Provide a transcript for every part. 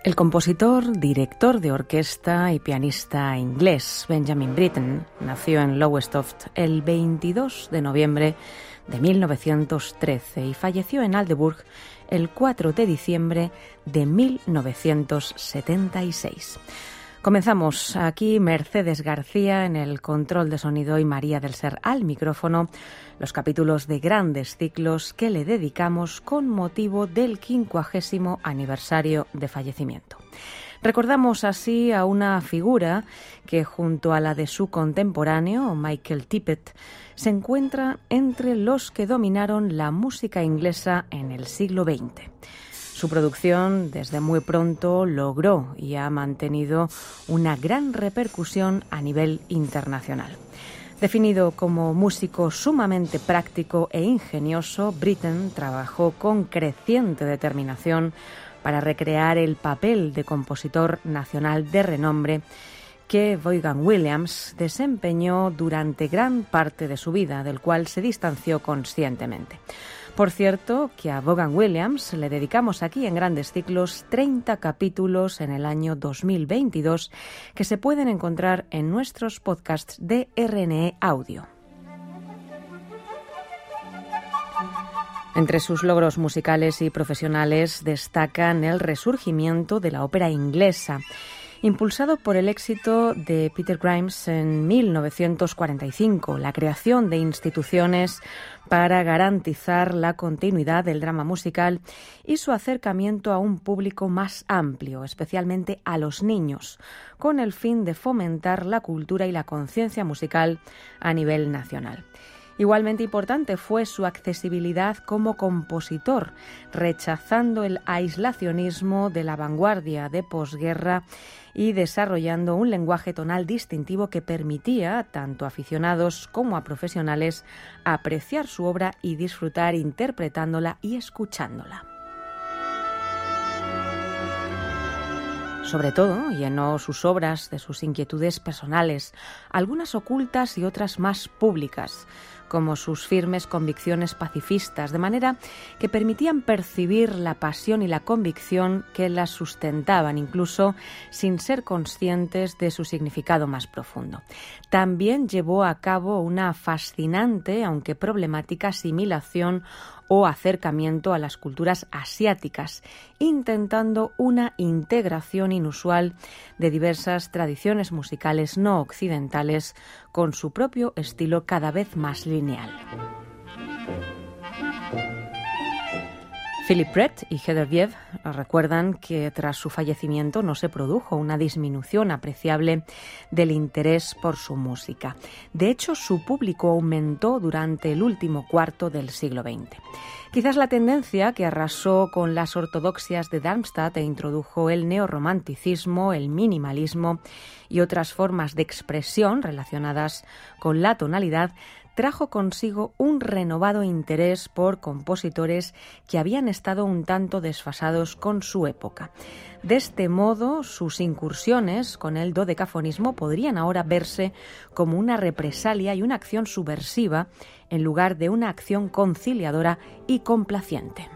El compositor, director de orquesta y pianista inglés Benjamin Britten nació en Lowestoft el 22 de noviembre de 1913 y falleció en Aldeburgh el 4 de diciembre de 1976. Comenzamos aquí Mercedes García en el control de sonido y María del Ser al micrófono, los capítulos de grandes ciclos que le dedicamos con motivo del 50º aniversario de fallecimiento. Recordamos así a una figura que, junto a la de su contemporáneo, Michael Tippett, se encuentra entre los que dominaron la música inglesa en el siglo XX. Su producción desde muy pronto logró y ha mantenido una gran repercusión a nivel internacional. Definido como músico sumamente práctico e ingenioso, Britten trabajó con creciente determinación para recrear el papel de compositor nacional de renombre que Vaughan Williams desempeñó durante gran parte de su vida, del cual se distanció conscientemente. Por cierto, que a Vaughan Williams le dedicamos aquí en Grandes Ciclos 30 capítulos en el año 2022 que se pueden encontrar en nuestros podcasts de RNE Audio. Entre sus logros musicales y profesionales destacan el resurgimiento de la ópera inglesa, impulsado por el éxito de Peter Grimes en 1945, la creación de instituciones para garantizar la continuidad del drama musical y su acercamiento a un público más amplio, especialmente a los niños, con el fin de fomentar la cultura y la conciencia musical a nivel nacional. Igualmente importante fue su accesibilidad como compositor, rechazando el aislacionismo de la vanguardia de posguerra y desarrollando un lenguaje tonal distintivo que permitía, tanto a aficionados como a profesionales, apreciar su obra y disfrutar interpretándola y escuchándola. Sobre todo, llenó sus obras de sus inquietudes personales, algunas ocultas y otras más públicas, como sus firmes convicciones pacifistas, de manera que permitían percibir la pasión y la convicción que las sustentaban, incluso sin ser conscientes de su significado más profundo. También llevó a cabo una fascinante, aunque problemática, asimilación o acercamiento a las culturas asiáticas, intentando una integración inusual de diversas tradiciones musicales no occidentales con su propio estilo cada vez más lineal. Philip Brett y Heather View recuerdan que tras su fallecimiento no se produjo una disminución apreciable del interés por su música. De hecho, su público aumentó durante el último cuarto del siglo XX. Quizás la tendencia que arrasó con las ortodoxias de Darmstadt e introdujo el neorromanticismo, el minimalismo y otras formas de expresión relacionadas con la tonalidad trajo consigo un renovado interés por compositores que habían estado un tanto desfasados con su época. De este modo, sus incursiones con el dodecafonismo podrían ahora verse como una represalia y una acción subversiva en lugar de una acción conciliadora y complaciente.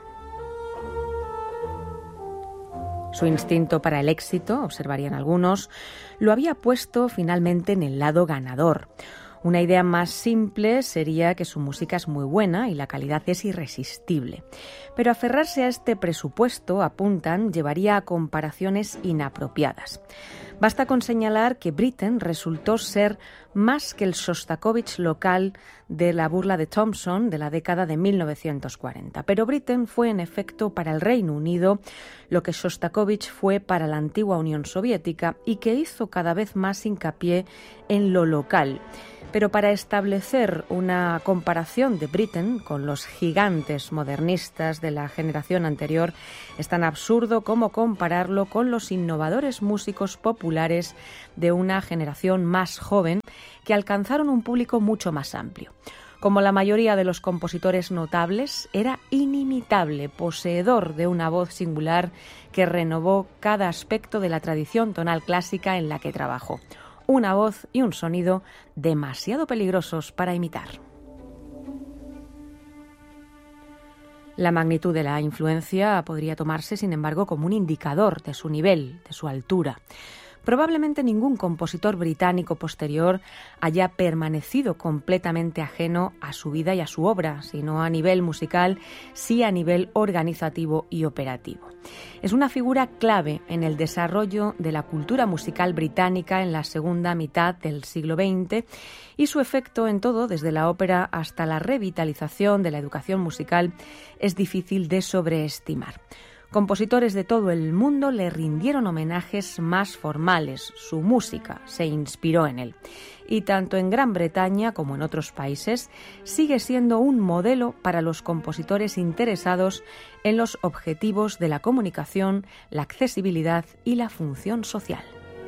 Su instinto para el éxito, observarían algunos, lo había puesto finalmente en el lado ganador. Una idea más simple sería que su música es muy buena y la calidad es irresistible. Pero aferrarse a este presupuesto, apuntan, llevaría a comparaciones inapropiadas. Basta con señalar que Britten resultó ser más que el Shostakovich local de la burla de Thompson de la década de 1940. Pero Britten fue en efecto para el Reino Unido lo que Shostakovich fue para la antigua Unión Soviética y que hizo cada vez más hincapié en lo local. Pero para establecer una comparación de Britten con los gigantes modernistas de la generación anterior es tan absurdo como compararlo con los innovadores músicos populares de una generación más joven que alcanzaron un público mucho más amplio. Como la mayoría de los compositores notables, era inimitable, poseedor de una voz singular que renovó cada aspecto de la tradición tonal clásica en la que trabajó. Una voz y un sonido demasiado peligrosos para imitar. La magnitud de la influencia podría tomarse, sin embargo, como un indicador de su nivel, de su altura. Probablemente ningún compositor británico posterior haya permanecido completamente ajeno a su vida y a su obra, sino a nivel musical, sí a nivel organizativo y operativo. Es una figura clave en el desarrollo de la cultura musical británica en la segunda mitad del siglo XX y su efecto en todo, desde la ópera hasta la revitalización de la educación musical, es difícil de sobreestimar. Compositores de todo el mundo le rindieron homenajes más formales, su música se inspiró en él. Y tanto en Gran Bretaña como en otros países sigue siendo un modelo para los compositores interesados en los objetivos de la comunicación, la accesibilidad y la función social.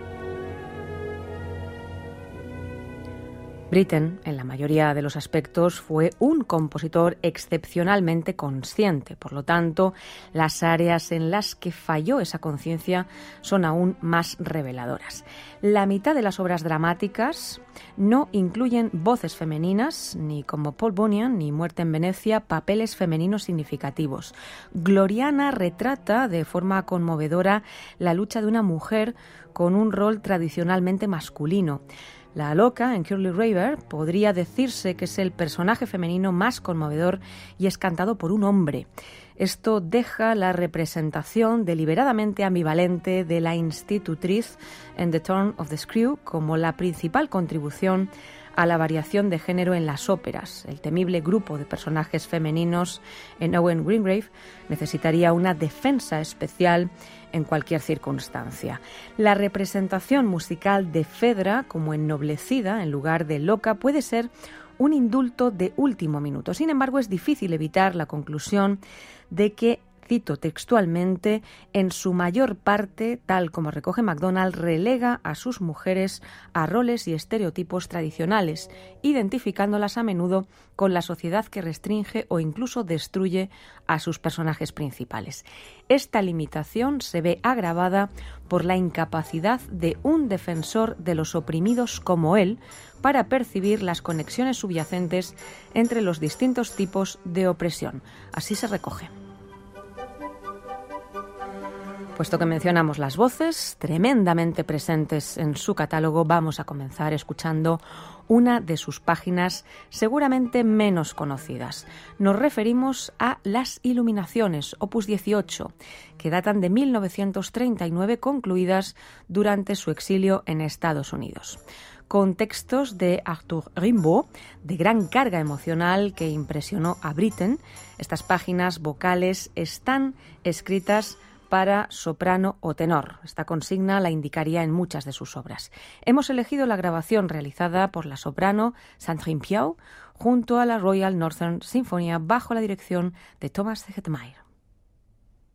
Britten, en la mayoría de los aspectos, fue un compositor excepcionalmente consciente. Por lo tanto, las áreas en las que falló esa conciencia son aún más reveladoras. La mitad de las obras dramáticas no incluyen voces femeninas, ni como Paul Bunyan ni Muerte en Venecia, papeles femeninos significativos. Gloriana retrata de forma conmovedora la lucha de una mujer con un rol tradicionalmente masculino. La loca, en Curly Raver, podría decirse que es el personaje femenino más conmovedor y es cantado por un hombre. Esto deja la representación deliberadamente ambivalente de la institutriz en The Turn of the Screw como la principal contribución a la variación de género en las óperas. El temible grupo de personajes femeninos en Owen Gingerich necesitaría una defensa especial en cualquier circunstancia. La representación musical de Fedra como ennoblecida en lugar de loca puede ser un indulto de último minuto. Sin embargo, es difícil evitar la conclusión de que, cito textualmente, en su mayor parte, tal como recoge MacDonald, relega a sus mujeres a roles y estereotipos tradicionales, identificándolas a menudo con la sociedad que restringe o incluso destruye a sus personajes principales. Esta limitación se ve agravada por la incapacidad de un defensor de los oprimidos como él para percibir las conexiones subyacentes entre los distintos tipos de opresión. Así se recoge. Puesto que mencionamos las voces tremendamente presentes en su catálogo, vamos a comenzar escuchando una de sus páginas seguramente menos conocidas. Nos referimos a Las Iluminaciones, opus 18, que datan de 1939, concluidas durante su exilio en Estados Unidos. Con textos de Arthur Rimbaud, de gran carga emocional que impresionó a Britten, estas páginas vocales están escritas para soprano o tenor. Esta consigna la indicaría en muchas de sus obras. Hemos elegido la grabación realizada por la soprano Sandrine Piau junto a la Royal Northern Sinfonia bajo la dirección de Thomas Hetmeyer.